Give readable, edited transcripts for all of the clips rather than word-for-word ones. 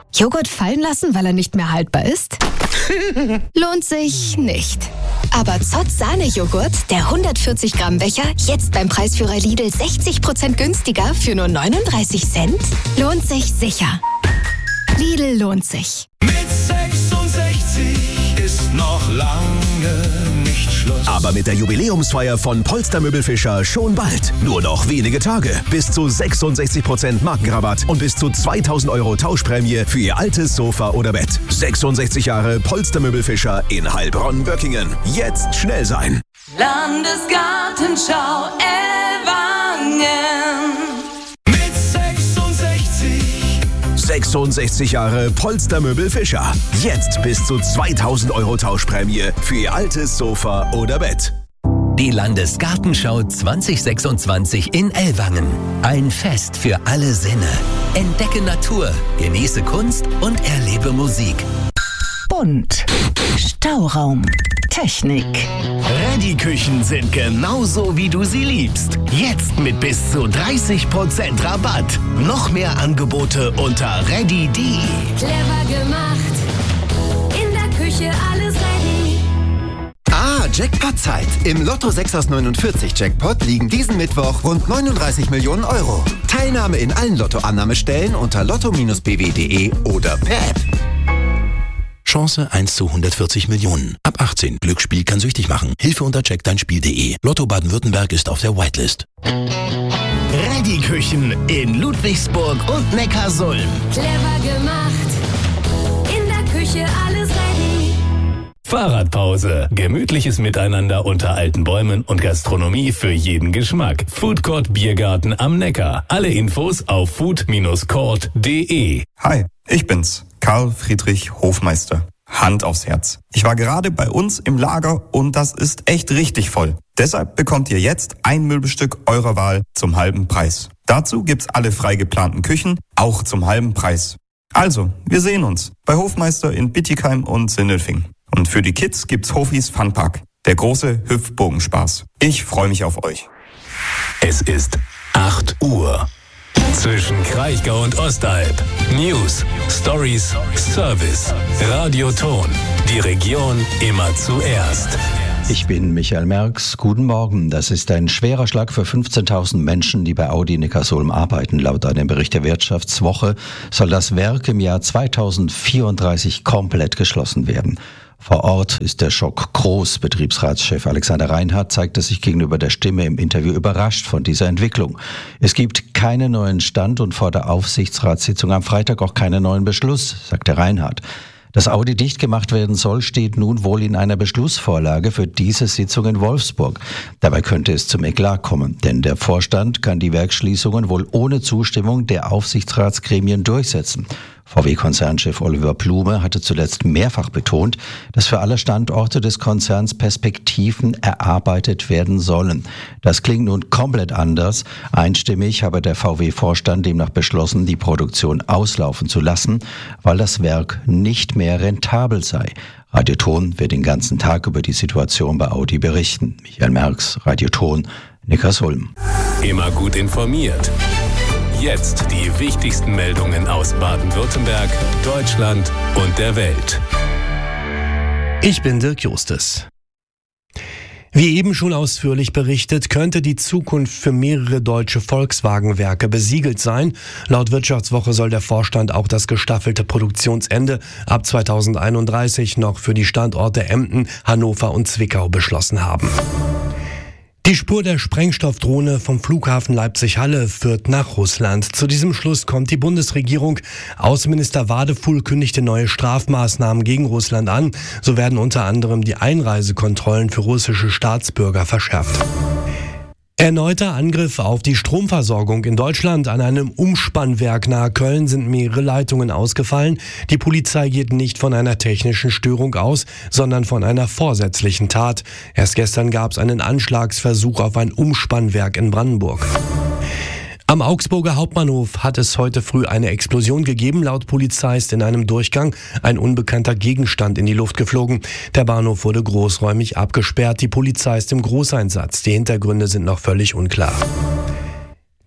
Joghurt fallen lassen, weil er nicht mehr haltbar ist? Lohnt sich nicht. Aber Zott Sahne-Joghurt, der 140 Gramm Becher, jetzt beim Preisführer Lidl 60% günstiger für nur 39 Cent? Lohnt sich sicher. Lidl lohnt sich. Mit 66 ist noch lange nicht Schluss. Aber mit der Jubiläumsfeier von Polster Möbelfischer schon bald. Nur noch wenige Tage. Bis zu 66% Markenrabatt und bis zu 2.000 € Tauschprämie für Ihr altes Sofa oder Bett. 66 Jahre Polster Möbelfischer in Heilbronn-Böckingen. Jetzt schnell sein. Landesgartenschau Ellwangen. 66 Jahre Polster Möbelfischer. Jetzt bis zu 2.000 € Tauschprämie für Ihr altes Sofa oder Bett. Die Landesgartenschau 2026 in Ellwangen. Ein Fest für alle Sinne. Entdecke Natur, genieße Kunst und erlebe Musik. Bunt. Stauraum. Technik. Ready-Küchen sind genauso, wie du sie liebst. Jetzt mit bis zu 30% Rabatt. Noch mehr Angebote unter ready.de. Clever gemacht. In der Küche alles ready. Jackpot-Zeit. Im Lotto 6 aus 49 Jackpot liegen diesen Mittwoch rund 39 Millionen €. Teilnahme in allen Lotto-Annahmestellen unter lotto-bw.de oder per App. Chance 1 zu 140 Millionen. Ab 18. Glücksspiel kann süchtig machen. Hilfe unter checkdeinspiel.de. Lotto Baden-Württemberg ist auf der Whitelist. Ready-Küchen in Ludwigsburg und Neckarsulm. Clever gemacht. In der Küche alles ready. Fahrradpause. Gemütliches Miteinander unter alten Bäumen und Gastronomie für jeden Geschmack. Foodcourt Biergarten am Neckar. Alle Infos auf food-court.de. Hi, ich bin's, Karl Friedrich Hofmeister. Hand aufs Herz. Ich war gerade bei uns im Lager und das ist echt richtig voll. Deshalb bekommt ihr jetzt ein Möbelstück eurer Wahl zum halben Preis. Dazu gibt's alle frei geplanten Küchen, auch zum halben Preis. Also, wir sehen uns bei Hofmeister in Bittigheim und Sindelfing. Und für die Kids gibt's Hofis Funpark, der große Hüpfbogenspaß. Ich freue mich auf euch. Es ist 8 Uhr. Zwischen Kraichgau und Ostalb. News, Stories, Service, Radioton. Die Region immer zuerst. Ich bin Michael Merks. Guten Morgen. Das ist ein schwerer Schlag für 15.000 Menschen, die bei Audi Neckarsulm arbeiten. Laut einem Bericht der Wirtschaftswoche soll das Werk im Jahr 2034 komplett geschlossen werden. Vor Ort ist der Schock groß. Betriebsratschef Alexander Reinhardt zeigte sich gegenüber der Stimme im Interview überrascht von dieser Entwicklung. Es gibt keinen neuen Stand und vor der Aufsichtsratssitzung am Freitag auch keinen neuen Beschluss, sagte Reinhardt. Dass Audi dicht gemacht werden soll, steht nun wohl in einer Beschlussvorlage für diese Sitzung in Wolfsburg. Dabei könnte es zum Eklat kommen, denn der Vorstand kann die Werksschließungen wohl ohne Zustimmung der Aufsichtsratsgremien durchsetzen. VW-Konzernchef Oliver Blume hatte zuletzt mehrfach betont, dass für alle Standorte des Konzerns Perspektiven erarbeitet werden sollen. Das klingt nun komplett anders. Einstimmig habe der VW-Vorstand demnach beschlossen, die Produktion auslaufen zu lassen, weil das Werk nicht mehr rentabel sei. Radioton wird den ganzen Tag über die Situation bei Audi berichten. Michael Merks, Radioton, Neckarsulm. Immer gut informiert. Jetzt die wichtigsten Meldungen aus Baden-Württemberg, Deutschland und der Welt. Ich bin Dirk Justus. Wie eben schon ausführlich berichtet, könnte die Zukunft für mehrere deutsche Volkswagen-Werke besiegelt sein. Laut Wirtschaftswoche soll der Vorstand auch das gestaffelte Produktionsende ab 2031 noch für die Standorte Emden, Hannover und Zwickau beschlossen haben. Die Spur der Sprengstoffdrohne vom Flughafen Leipzig-Halle führt nach Russland. Zu diesem Schluss kommt die Bundesregierung. Außenminister Wadefuhl kündigte neue Strafmaßnahmen gegen Russland an. So werden unter anderem die Einreisekontrollen für russische Staatsbürger verschärft. Erneuter Angriff auf die Stromversorgung in Deutschland. An einem Umspannwerk nahe Köln sind mehrere Leitungen ausgefallen. Die Polizei geht nicht von einer technischen Störung aus, sondern von einer vorsätzlichen Tat. Erst gestern gab es einen Anschlagsversuch auf ein Umspannwerk in Brandenburg. Am Augsburger Hauptbahnhof hat es heute früh eine Explosion gegeben. Laut Polizei ist in einem Durchgang ein unbekannter Gegenstand in die Luft geflogen. Der Bahnhof wurde großräumig abgesperrt. Die Polizei ist im Großeinsatz. Die Hintergründe sind noch völlig unklar.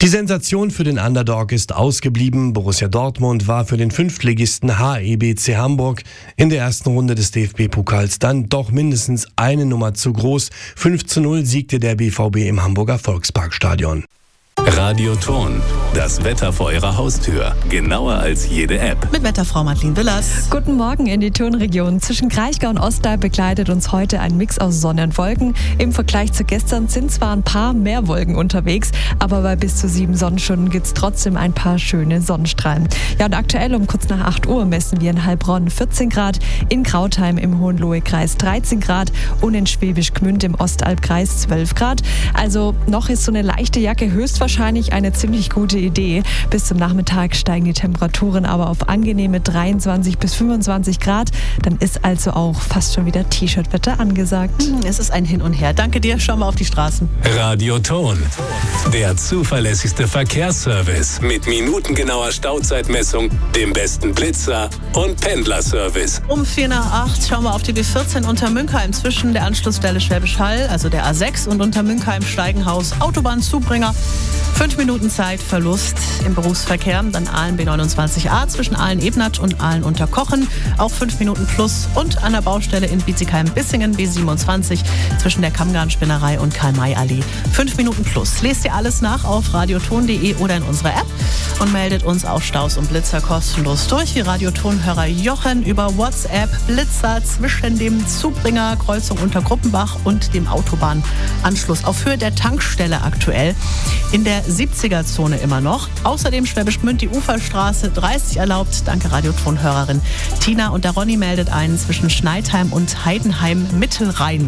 Die Sensation für den Underdog ist ausgeblieben. Borussia Dortmund war für den Fünftligisten HEBC Hamburg in der ersten Runde des DFB-Pokals dann doch mindestens eine Nummer zu groß. 5:0 siegte der BVB im Hamburger Volksparkstadion. Radioton, das Wetter vor Ihrer Haustür. Genauer als jede App. Mit Wetterfrau Madeleine Willers. Guten Morgen in die Tonregion. Zwischen Kraichgau und Ostalb begleitet uns heute ein Mix aus Sonne und Wolken. Im Vergleich zu gestern sind zwar ein paar mehr Wolken unterwegs, aber bei bis zu 7 Sonnenstunden gibt es trotzdem ein paar schöne Sonnenstrahlen. Ja, und aktuell um kurz nach 8 Uhr messen wir in Heilbronn 14 Grad, in Krautheim im Hohenlohe-Kreis 13 Grad und in Schwäbisch Gmünd im Ostalbkreis 12 Grad. Also noch ist so eine leichte Jacke höchstwahrscheinlich eine ziemlich gute Idee. Bis zum Nachmittag steigen die Temperaturen aber auf angenehme 23 bis 25 Grad. Dann ist also auch fast schon wieder T-Shirt-Wetter angesagt. Es ist ein Hin und Her. Danke dir. Schauen wir auf die Straßen. Radioton, der zuverlässigste Verkehrsservice mit minutengenauer Stauzeitmessung, dem besten Blitzer und Pendlerservice. Um 4 nach 8 schauen wir auf die B14 Untermünkheim zwischen der Anschlussstelle Schwäbisch Hall, also der A6 und Untermünkheim-Steigenhaus, Autobahnzubringer. 5 Minuten Zeitverlust im Berufsverkehr. Dann Aalen B29a zwischen Aalen-Ebnat und Aalen-Unterkochen. Auch 5 Minuten plus. Und an der Baustelle in Bietigheim-Bissingen B27 zwischen der Kammgarn-Spinnerei und Karl-May-Allee. 5 Minuten plus. Lest ihr alles nach auf radioton.de oder in unserer App und meldet uns auch Staus und Blitzer kostenlos durch. Wie Radiotonhörer Jochen über WhatsApp Blitzer zwischen dem Zubringer Kreuzung Untergruppenbach und dem Autobahnanschluss auf Höhe der Tankstelle aktuell. In der 70er-Zone immer noch. Außerdem Schwäbisch Gmünd, die Uferstraße 30 erlaubt. Danke Radiotonhörerin Tina. Und der Ronny meldet einen zwischen Schneidheim und Heidenheim-Mittelrhein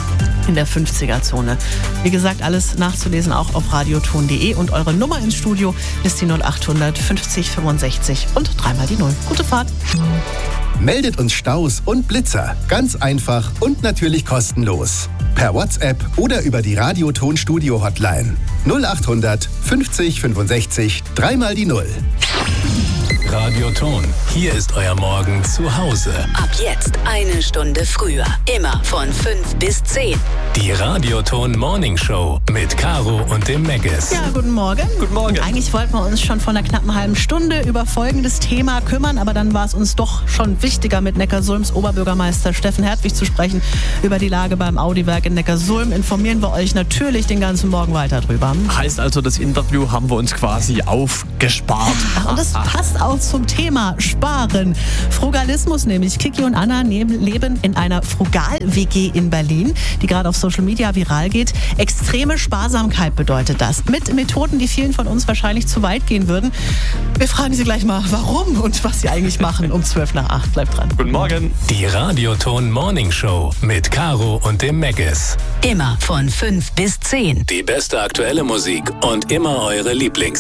in der 50er-Zone. Wie gesagt, alles nachzulesen auch auf radioton.de und eure Nummer ins Studio ist die 0800 50 65 und 3 die 0. Gute Fahrt. Meldet uns Staus und Blitzer. Ganz einfach und natürlich kostenlos. Per WhatsApp oder über die Radioton-Studio-Hotline. 0800 50 65 3 die 0. Radioton, hier ist euer Morgen zu Hause. Ab jetzt eine Stunde früher. Immer von 5 bis 10. Die Radioton Morning Show mit Caro und dem Meggis. Ja, guten Morgen. Guten Morgen. Eigentlich wollten wir uns schon vor einer knappen halben Stunde über folgendes Thema kümmern, aber dann war es uns doch schon wichtiger, mit Neckarsulms Oberbürgermeister Steffen Hertwig zu sprechen. Über die Lage beim Audi-Werk in Neckarsulm informieren wir euch natürlich den ganzen Morgen weiter drüber. Heißt also, das Interview haben wir uns quasi aufgespart. Und das passt auch zum Thema Sparen. Frugalismus nämlich. Kiki und Anna leben in einer Frugal-WG in Berlin, die gerade auf Social Media viral geht. Extreme Sparsamkeit bedeutet das. Mit Methoden, die vielen von uns wahrscheinlich zu weit gehen würden. Wir fragen sie gleich mal, warum und was sie eigentlich machen. Um 12 nach 8. Bleibt dran. Guten Morgen. Die Radioton Morning Show mit Caro und dem Meggis. Immer von 5 bis 10. Die beste aktuelle Musik und immer eure Lieblings